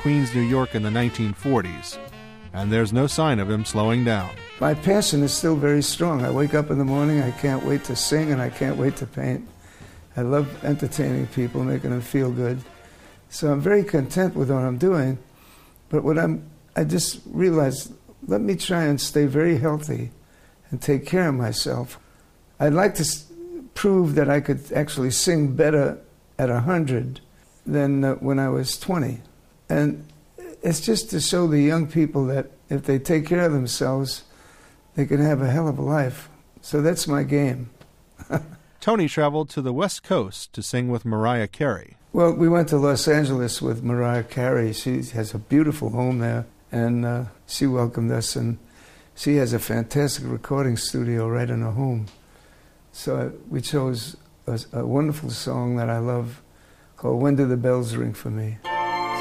Queens, New York in the 1940s, and there's no sign of him slowing down. My passion is still very strong. I wake up in the morning, I can't wait to sing, and I can't wait to paint. I love entertaining people, making them feel good. So I'm very content with what I'm doing, but I just realized, let me try and stay very healthy and take care of myself. I'd like to prove that I could actually sing better at 100 than when I was 20. And it's just to show the young people that if they take care of themselves, they can have a hell of a life. So that's my game. Tony traveled to the West Coast to sing with Mariah Carey. Well, we went to Los Angeles with Mariah Carey. She has a beautiful home there, and she welcomed us, and she has a fantastic recording studio right in her home. So we chose a wonderful song that I love called When Do the Bells Ring for Me.